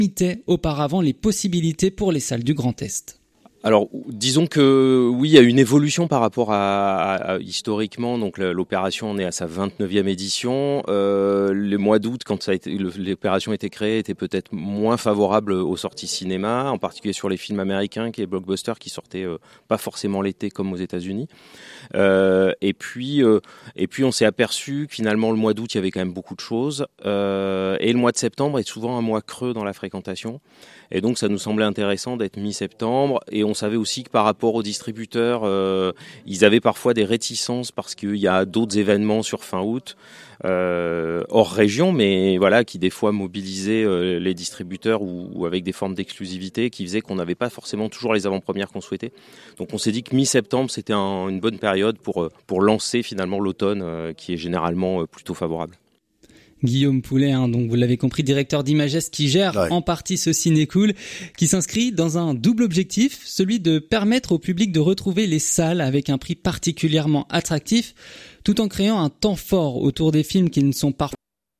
limitait auparavant les possibilités pour les salles du Grand Est. Alors, disons que oui, il y a une évolution par rapport à historiquement. Donc, l'opération, on est à sa 29e édition. Le mois d'août, quand l'opération a été créée, était peut-être moins favorable aux sorties cinéma, en particulier sur les films américains, qui est blockbusters, qui sortaient pas forcément l'été comme aux États-Unis. Et puis, on s'est aperçu que finalement, le mois d'août, il y avait quand même beaucoup de choses. Et le mois de septembre est souvent un mois creux dans la fréquentation. Et donc, ça nous semblait intéressant d'être mi-septembre. Et on savait aussi que par rapport aux distributeurs, ils avaient parfois des réticences parce qu'il y a d'autres événements sur fin août, hors région, mais voilà, qui des fois mobilisaient les distributeurs ou avec des formes d'exclusivité qui faisaient qu'on n'avait pas forcément toujours les avant-premières qu'on souhaitait. Donc, on s'est dit que mi-septembre, c'était une bonne période pour lancer finalement l'automne, qui est généralement plutôt favorable. Guillaume Poulet, donc vous l'avez compris, directeur d'Imagest qui gère en partie ce Ciné-Cool, qui s'inscrit dans un double objectif, celui de permettre au public de retrouver les salles avec un prix particulièrement attractif, tout en créant un temps fort autour des films qui ne sont pas...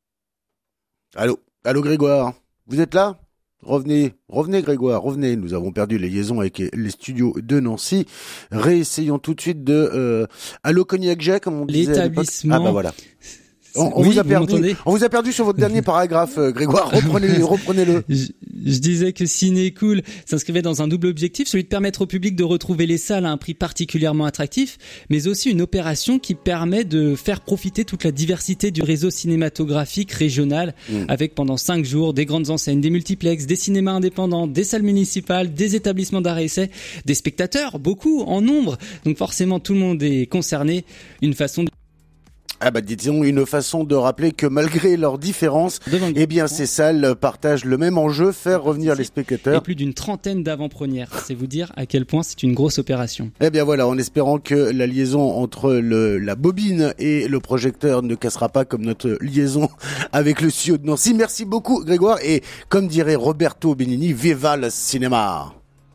Allô Grégoire, vous êtes là ? Revenez Grégoire, revenez. Nous avons perdu les liaisons avec les studios de Nancy. Réessayons tout de suite de Allô Cognac Jet, comme on disait à l'époque. L'établissement... Ah bah voilà. On vous a perdu sur votre dernier paragraphe, Grégoire. Reprenez-le. Je disais que Ciné-Cool s'inscrivait dans un double objectif, celui de permettre au public de retrouver les salles à un prix particulièrement attractif, mais aussi une opération qui permet de faire profiter toute la diversité du réseau cinématographique régional, avec pendant 5 jours des grandes enseignes, des multiplexes, des cinémas indépendants, des salles municipales, des établissements d'arrêt-essai, des spectateurs, beaucoup, en nombre. Donc forcément, tout le monde est concerné. Une façon disons une façon de rappeler que malgré leurs différences, ces salles partagent le même enjeu, faire revenir les spectateurs. Et plus d'une 30aine d'avant-premières. C'est vous dire à quel point c'est une grosse opération. En espérant que la liaison entre la bobine et le projecteur ne cassera pas comme notre liaison avec le studio de Nancy. Merci beaucoup Grégoire et comme dirait Roberto Benigni, viva le cinéma.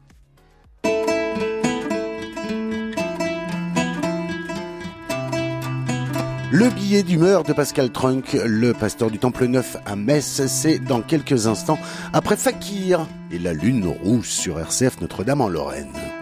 Le billet d'humeur de Pascal Trunk, le pasteur du Temple Neuf à Metz, c'est dans quelques instants après Fakir et la lune rouge sur RCF Notre-Dame en Lorraine.